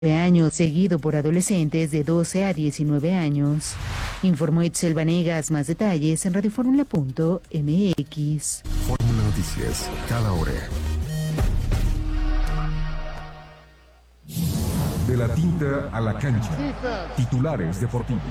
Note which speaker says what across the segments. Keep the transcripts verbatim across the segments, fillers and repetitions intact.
Speaker 1: años, seguido por adolescentes de doce a diecinueve años. Informó Itzel Vanegas. Más detalles en radioformula punto m x.
Speaker 2: Fórmula Noticias, cada hora. De la tinta a la cancha. Titulares deportivos.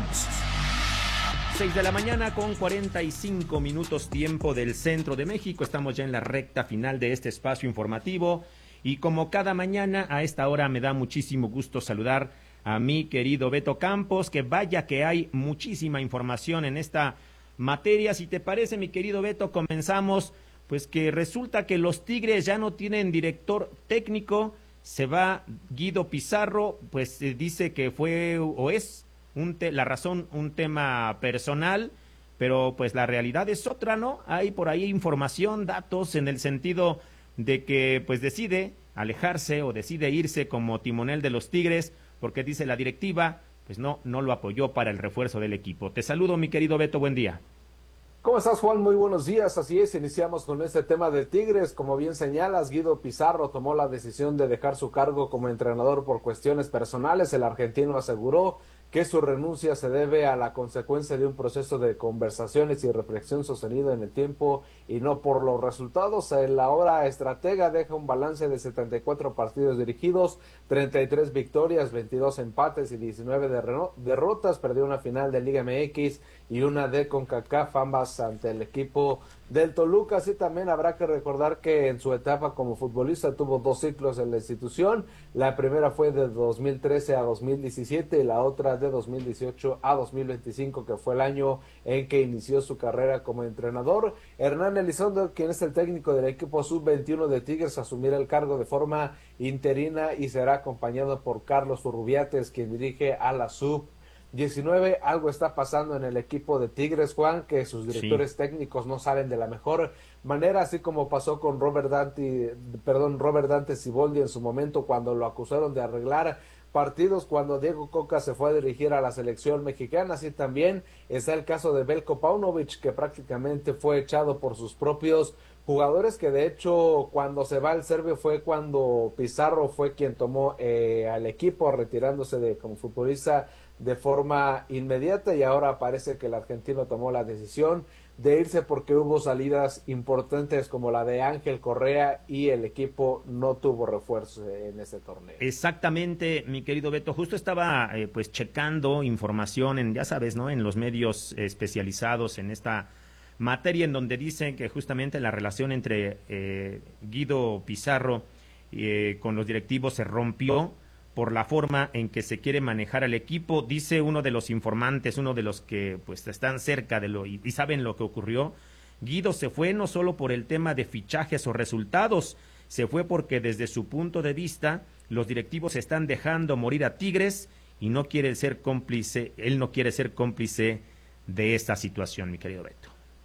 Speaker 3: seis de la mañana con cuarenta y cinco minutos tiempo del centro de México. Estamos ya en la recta final de este espacio informativo. Y como cada mañana a esta hora me da muchísimo gusto saludar a mi querido Beto Campos, que vaya que hay muchísima información en esta materia. Si te parece, mi querido Beto, comenzamos, pues que resulta que los Tigres ya no tienen director técnico, se va Guido Pizarro, pues eh, dice que fue o es un te- la razón un tema personal, pero pues la realidad es otra, ¿no? Hay por ahí información, datos en el sentido de que pues decide alejarse o decide irse como timonel de los Tigres, porque dice la directiva, pues no, no lo apoyó para el refuerzo del equipo. Te saludo, mi querido Beto, buen día.
Speaker 4: ¿Cómo estás, Juan? Muy buenos días. Así es, iniciamos con este tema de Tigres. Como bien señalas, Guido Pizarro tomó la decisión de dejar su cargo como entrenador por cuestiones personales. El argentino aseguró que su renuncia se debe a la consecuencia de un proceso de conversaciones y reflexión sostenido en el tiempo y no por los resultados. El ahora estratega deja un balance de setenta y cuatro partidos dirigidos, treinta y tres victorias, veintidós empates y diecinueve derrotas. Perdió una final de Liga M X y una de CONCACAF, ambas ante el equipo del Toluca. Así también habrá que recordar que en su etapa como futbolista tuvo dos ciclos en la institución. La primera fue de dos mil trece a dos mil diecisiete y la otra de dos mil dieciocho a dos mil veinticinco, que fue el año en que inició su carrera como entrenador. Hernán Elizondo, quien es el técnico del equipo sub veintiuno de Tigres, asumirá el cargo de forma interina y será acompañado por Carlos Urrubiates, quien dirige a la sub diecinueve. Algo está pasando en el equipo de Tigres, Juan, que sus directores sí. técnicos no salen de la mejor manera, así como pasó con Robert Dante, perdón, Robert Dante Siboldi en su momento cuando lo acusaron de arreglar partidos cuando Diego Coca se fue a dirigir a la selección mexicana. Así también está el caso de Belko Paunovic, que prácticamente fue echado por sus propios jugadores, que de hecho cuando se va el serbio fue cuando Pizarro fue quien tomó eh, al equipo, retirándose de como futbolista de forma inmediata, y ahora parece que el argentino tomó la decisión de irse porque hubo salidas importantes como la de Ángel Correa y el equipo no tuvo refuerzo en este torneo.
Speaker 3: Exactamente, mi querido Beto, justo estaba eh, pues checando información en, ya sabes, ¿no?, en los medios eh, especializados en esta materia, en donde dicen que justamente la relación entre eh, Guido Pizarro eh, con los directivos se rompió por la forma en que se quiere manejar al equipo. Dice uno de los informantes, uno de los que pues están cerca de lo y, y saben lo que ocurrió, Guido se fue no solo por el tema de fichajes o resultados, se fue porque desde su punto de vista los directivos están dejando morir a Tigres y no quiere ser cómplice, él no quiere ser cómplice de esta situación, mi querido Beto.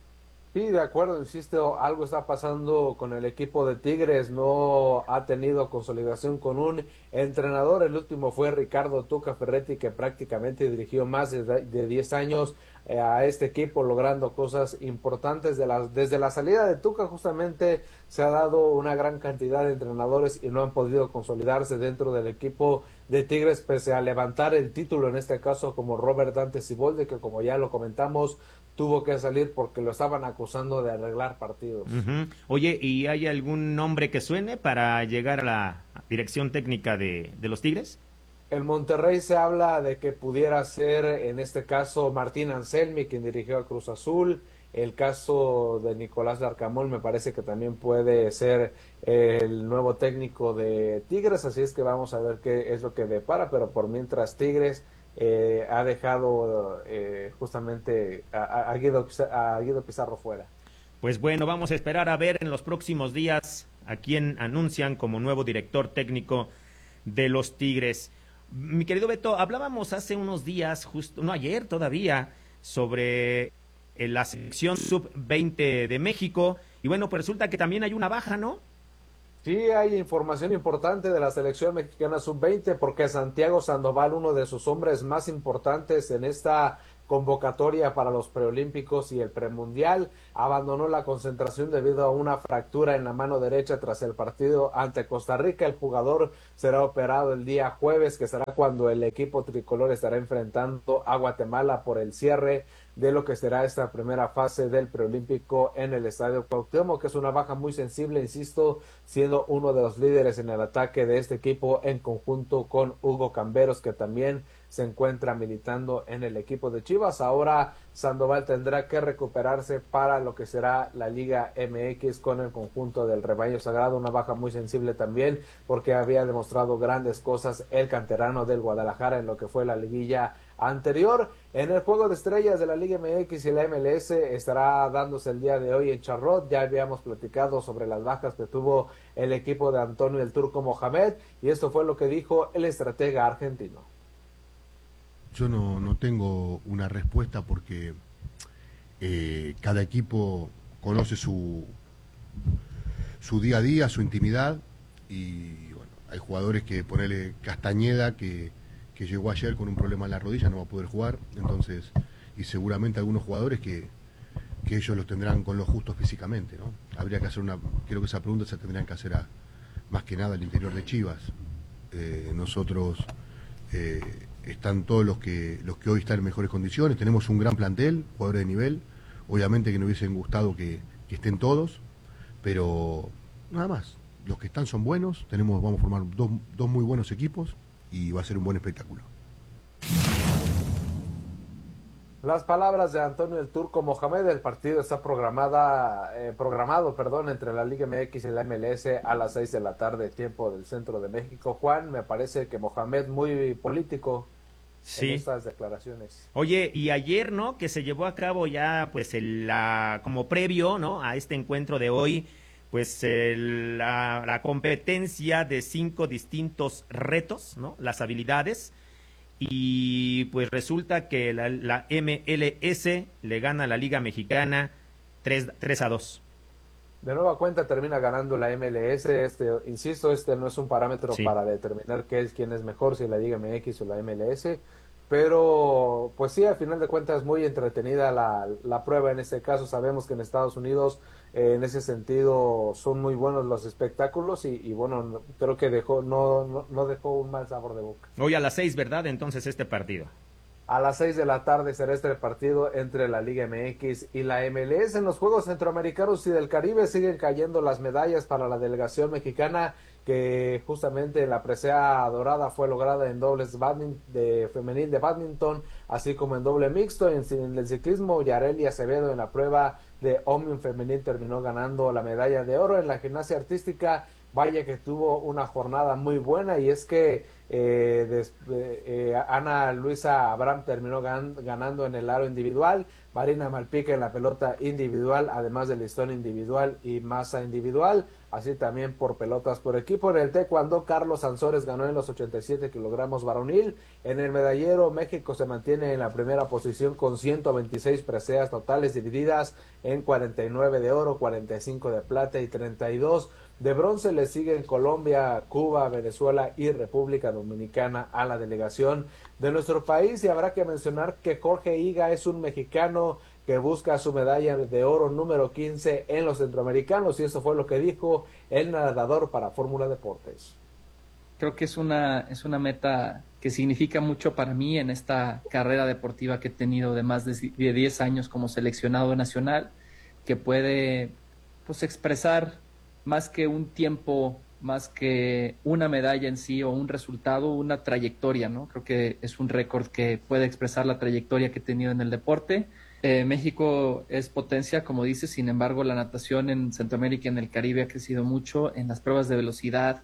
Speaker 4: Sí, de acuerdo, insisto, algo está pasando con el equipo de Tigres, no ha tenido consolidación con un entrenador. El último fue Ricardo Tuca Ferretti, que prácticamente dirigió más de, de diez años eh, a este equipo, logrando cosas importantes. De las, desde la salida de Tuca justamente se ha dado una gran cantidad de entrenadores y no han podido consolidarse dentro del equipo de Tigres, pese a levantar el título, en este caso como Robert Dante Siboldi, que como ya lo comentamos, tuvo que salir porque lo estaban acusando de arreglar partidos.
Speaker 3: Uh-huh. Oye, ¿y hay algún nombre que suene para llegar a la dirección técnica de, de los Tigres?
Speaker 4: En Monterrey se habla de que pudiera ser, en este caso, Martín Anselmi, quien dirigió a Cruz Azul. El caso de Nicolás Larcamón me parece que también puede ser el nuevo técnico de Tigres, así es que vamos a ver qué es lo que depara, pero por mientras Tigres Eh, ha dejado eh, justamente a, a, Guido, a Guido Pizarro fuera.
Speaker 3: Pues bueno, vamos a esperar a ver en los próximos días a quién anuncian como nuevo director técnico de los Tigres. Mi querido Beto, hablábamos hace unos días, justo, no ayer todavía, sobre la selección sub veinte de México, y bueno, pues resulta que también hay una baja, ¿no?
Speaker 4: Sí, hay información importante de la selección mexicana sub veinte porque Santiago Sandoval, uno de sus hombres más importantes en esta convocatoria para los preolímpicos y el premundial. Abandonó la concentración debido a una fractura en la mano derecha tras el partido ante Costa Rica. El jugador será operado el día jueves, que será cuando el equipo tricolor estará enfrentando a Guatemala por el cierre de lo que será esta primera fase del preolímpico en el Estadio Cuauhtémoc, que es una baja muy sensible, insisto, siendo uno de los líderes en el ataque de este equipo en conjunto con Hugo Camberos, que también se encuentra militando en el equipo de Chivas. Ahora Sandoval tendrá que recuperarse para lo que será la Liga M X con el conjunto del Rebaño Sagrado, una baja muy sensible también porque había demostrado grandes cosas el canterano del Guadalajara en lo que fue la liguilla anterior. En el juego de estrellas de la Liga M X y la M L S estará dándose el día de hoy en Charlotte. Ya habíamos platicado sobre las bajas que tuvo el equipo de Antonio el Turco Mohamed, y esto fue lo que dijo el estratega argentino.
Speaker 5: Yo no, no tengo una respuesta porque eh, cada equipo conoce su, su día a día, su intimidad, y bueno, hay jugadores que, ponele Castañeda, que, que llegó ayer con un problema en la rodilla, no va a poder jugar, entonces, y seguramente algunos jugadores que, que ellos los tendrán con lo justo físicamente, ¿no? Habría que hacer una, creo que esa pregunta se tendrían que hacer a, más que nada al interior de Chivas. Eh, nosotros... Eh, están todos los que los que hoy están en mejores condiciones, tenemos un gran plantel, jugadores de nivel, obviamente que nos hubiesen gustado que, que estén todos, pero nada más, los que están son buenos, tenemos, vamos a formar dos, dos muy buenos equipos y va a ser un buen espectáculo.
Speaker 4: Las palabras de Antonio el Turco Mohamed. El partido está programada, eh, programado perdón, entre la Liga M X y la M L S a las seis de la tarde, tiempo del centro de México. Juan, me parece que Mohamed muy político
Speaker 3: sí.
Speaker 4: en estas declaraciones.
Speaker 3: Oye, y ayer, ¿no?, que se llevó a cabo ya, pues, el, la, como previo, ¿no?, a este encuentro de hoy, pues, el, la, la competencia de cinco distintos retos, ¿no?, las habilidades. Y pues resulta que la, la M L S le gana a la Liga Mexicana tres a dos.
Speaker 4: De nueva cuenta termina ganando la M L S. Este, insisto, este no es un parámetro sí. para determinar qué es, quién es mejor, si la Liga M X o la M L S. Pero pues sí, al final de cuentas es muy entretenida la, la prueba en este caso. Sabemos que en Estados Unidos eh, en ese sentido son muy buenos los espectáculos y, y bueno, creo que dejó no, no, no dejó un mal sabor de boca.
Speaker 3: Hoy a las seis, ¿verdad? Entonces este partido.
Speaker 4: A las seis de la tarde será este partido entre la Liga M X y la M L S. En los Juegos Centroamericanos y del Caribe siguen cayendo las medallas para la delegación mexicana, que justamente en la presea dorada fue lograda en dobles de femenil de bádminton, así como en doble mixto. En, en el ciclismo, Yareli Acevedo en la prueba de Omnium femenil terminó ganando la medalla de oro. En la gimnasia artística, vaya que tuvo una jornada muy buena, y es que eh, des, eh, Ana Luisa Abraham terminó gan, ganando en el aro individual, Marina Malpica en la pelota individual, además del listón individual y masa individual, así también por pelotas por equipo. En el taekwondo, Carlos Sansores ganó en los ochenta y siete kilogramos varonil. En el medallero, México se mantiene en la primera posición con ciento veintiséis preseas totales, divididas en cuarenta y nueve de oro, cuarenta y cinco de plata y treinta y dos de bronce. Le siguen Colombia, Cuba, Venezuela y República Dominicana a la delegación de nuestro país. Y habrá que mencionar que Jorge Higa es un mexicano que busca su medalla de oro número quince en los centroamericanos, y eso fue lo que dijo el nadador para Fórmula Deportes.
Speaker 6: Creo que es una, es una meta que significa mucho para mí en esta carrera deportiva que he tenido de más de diez años como seleccionado nacional, que puede pues expresar más que un tiempo, más que una medalla en sí o un resultado, una trayectoria, ¿no? Creo que es un récord que puede expresar la trayectoria que he tenido en el deporte. Eh, México es potencia, como dices, sin embargo la natación en Centroamérica y en el Caribe ha crecido mucho en las pruebas de velocidad.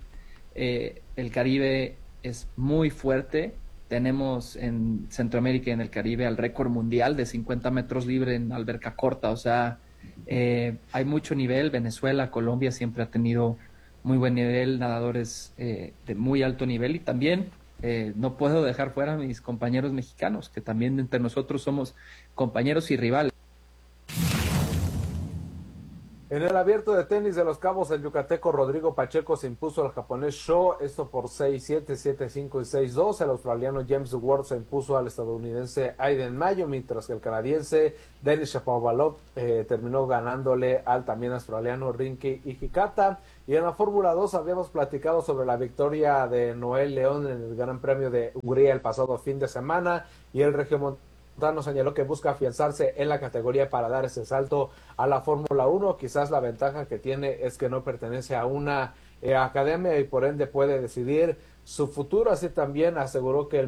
Speaker 6: Eh, el Caribe es muy fuerte. Tenemos en Centroamérica y en el Caribe el récord mundial de cincuenta metros libre en alberca corta, o sea, eh, hay mucho nivel. Venezuela, Colombia siempre ha tenido muy buen nivel, nadadores eh, de muy alto nivel, y también Eh, no puedo dejar fuera a mis compañeros mexicanos, que también entre nosotros somos compañeros y rivales.
Speaker 4: En el abierto de tenis de Los Cabos, el yucateco Rodrigo Pacheco se impuso al japonés Sho, esto por seis siete, siete cinco y seis dos. El australiano James Ward se impuso al estadounidense Aiden Mayo, mientras que el canadiense Denis Shapovalov eh, terminó ganándole al también australiano Rinky Hijikata. Y en la Fórmula dos habíamos platicado sobre la victoria de Noel León en el Gran Premio de Hungría el pasado fin de semana, y el regiomontano señaló que busca afianzarse en la categoría para dar ese salto a la Fórmula uno. Quizás la ventaja que tiene es que no pertenece a una eh, academia y por ende puede decidir su futuro. Así también aseguró que el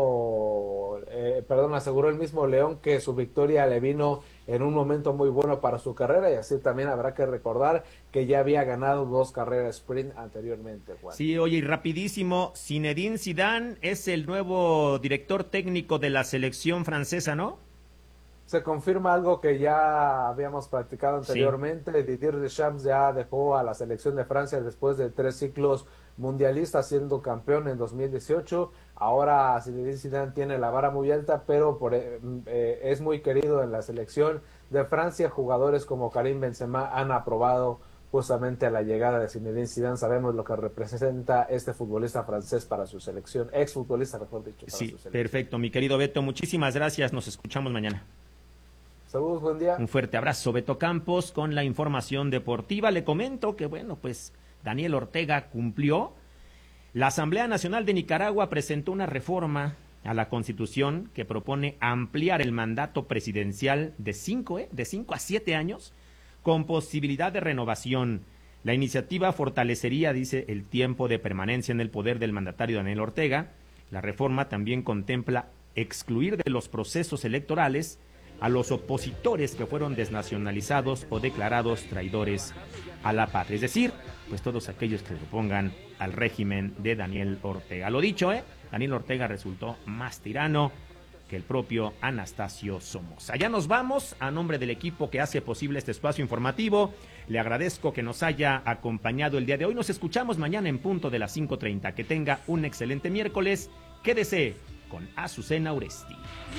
Speaker 4: mismo, eh, perdón, aseguró el mismo León que su victoria le vino en un momento muy bueno para su carrera, y así también habrá que recordar que ya había ganado dos carreras sprint anteriormente, Juan.
Speaker 3: Sí, oye, y rapidísimo, Zinedine Zidane es el nuevo director técnico de la selección francesa, ¿no?
Speaker 4: Se confirma algo que ya habíamos platicado anteriormente. Sí. Didier Deschamps ya dejó a la selección de Francia después de tres ciclos mundialistas, siendo campeón en dos mil dieciocho. Ahora Zinedine Zidane tiene la vara muy alta, pero por, eh, eh, es muy querido en la selección de Francia. Jugadores como Karim Benzema han aprobado justamente a la llegada de Zinedine Zidane. Sabemos lo que representa este futbolista francés para su selección, exfutbolista, mejor dicho. Para
Speaker 3: sí,
Speaker 4: su selección.
Speaker 3: Perfecto, mi querido Beto, muchísimas gracias, nos escuchamos mañana.
Speaker 4: Saludos, buen día.
Speaker 3: Un fuerte abrazo, Beto Campos, con la información deportiva. Le comento que, bueno, pues Daniel Ortega cumplió. La Asamblea Nacional de Nicaragua presentó una reforma a la Constitución que propone ampliar el mandato presidencial de cinco, ¿eh? de cinco a siete años, con posibilidad de renovación. La iniciativa fortalecería, dice, el tiempo de permanencia en el poder del mandatario Daniel Ortega. La reforma también contempla excluir de los procesos electorales a los opositores que fueron desnacionalizados o declarados traidores a la patria, es decir, pues todos aquellos que se opongan al régimen de Daniel Ortega. Lo dicho, ¿eh? Daniel Ortega resultó más tirano que el propio Anastasio Somoza. Ya nos vamos. A nombre del equipo que hace posible este espacio informativo, le agradezco que nos haya acompañado el día de hoy. Nos escuchamos mañana en punto de las cinco treinta. Que tenga un excelente miércoles. Quédese con Azucena Uresti.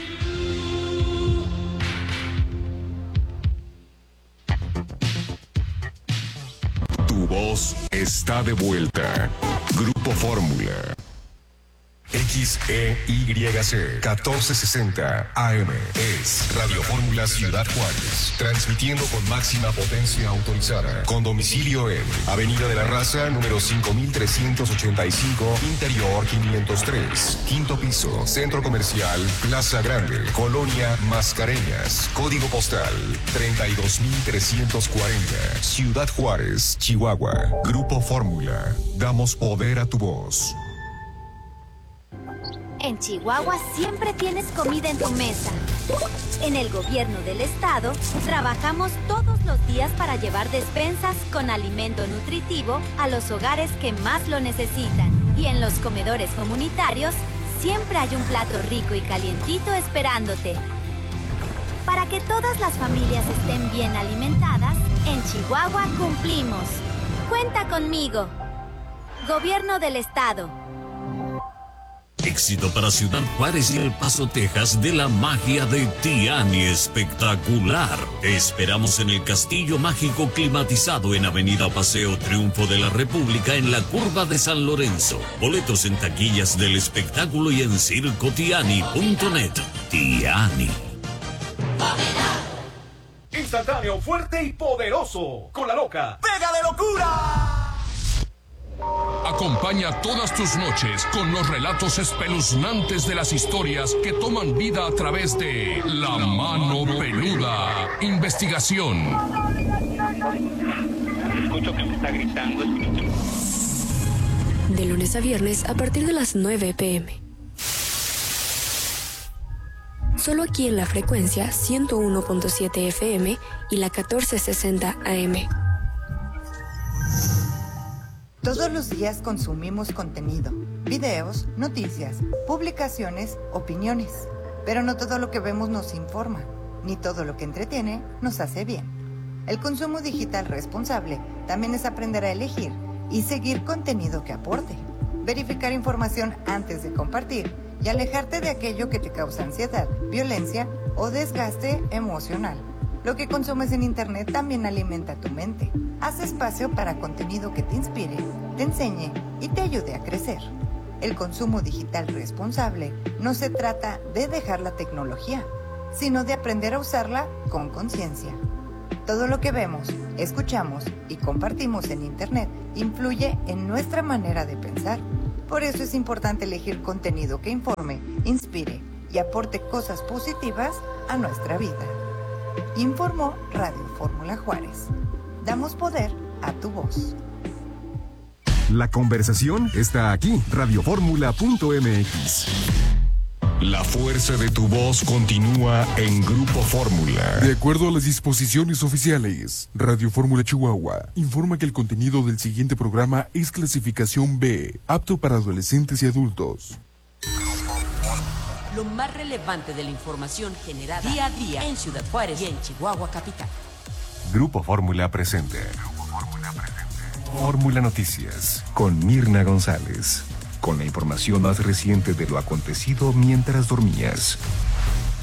Speaker 2: Tu voz está de vuelta. Grupo Fórmula. X E Y C catorce sesenta A M es Radio Fórmula Ciudad Juárez, transmitiendo con máxima potencia autorizada, con domicilio en Avenida de la Raza, número cinco mil trescientos ochenta y cinco, Interior quinientos tres, quinto piso, Centro Comercial Plaza Grande, Colonia Mascareñas, código postal treinta y dos mil trescientos cuarenta, Ciudad Juárez, Chihuahua. Grupo Fórmula, damos poder a tu voz.
Speaker 7: En Chihuahua siempre tienes comida en tu mesa. En el gobierno del estado trabajamos todos los días para llevar despensas con alimento nutritivo a los hogares que más lo necesitan. Y en los comedores comunitarios siempre hay un plato rico y calientito esperándote. Para que todas las familias estén bien alimentadas, en Chihuahua cumplimos. Cuenta conmigo. Gobierno del estado.
Speaker 8: Éxito para Ciudad Juárez y El Paso, Texas, de la magia de Tiani Espectacular. Te esperamos en el Castillo Mágico climatizado en Avenida Paseo Triunfo de la República, en la curva de San Lorenzo. Boletos en taquillas del espectáculo y en circo tiani punto net. Tiani.
Speaker 9: Instantáneo, fuerte y poderoso. Con la loca. ¡Pega de locura!
Speaker 10: Acompaña todas tus noches con los relatos espeluznantes de las historias que toman vida a través de La Mano Peluda. Investigación.
Speaker 11: Escucho que me está gritando.
Speaker 12: De lunes a viernes a partir de las nueve pe eme. Solo aquí en la frecuencia ciento uno punto siete efe eme y la catorce sesenta a eme.
Speaker 13: Todos los días consumimos contenido, videos, noticias, publicaciones, opiniones. Pero no todo lo que vemos nos informa, ni todo lo que entretiene nos hace bien. El consumo digital responsable también es aprender a elegir y seguir contenido que aporte. Verificar información antes de compartir y alejarte de aquello que te causa ansiedad, violencia o desgaste emocional. Lo que consumes en Internet también alimenta tu mente. Haz espacio para contenido que te inspire, te enseñe y te ayude a crecer. El consumo digital responsable no se trata de dejar la tecnología, sino de aprender a usarla con conciencia. Todo lo que vemos, escuchamos y compartimos en Internet influye en nuestra manera de pensar. Por eso es importante elegir contenido que informe, inspire y aporte cosas positivas a nuestra vida. Informó Radio Fórmula Juárez. Damos poder a tu voz.
Speaker 2: La conversación está aquí, radioformula punto m x. La fuerza de tu voz continúa en Grupo Fórmula.
Speaker 14: De acuerdo a las disposiciones oficiales, Radio Fórmula Chihuahua informa que el contenido del siguiente programa es clasificación B, apto para adolescentes y adultos.
Speaker 15: Lo más relevante de la información generada día a día en Ciudad Juárez y en Chihuahua capital.
Speaker 2: Grupo Fórmula presente. Fórmula Noticias con Mirna González. Con la información más reciente de lo acontecido mientras dormías.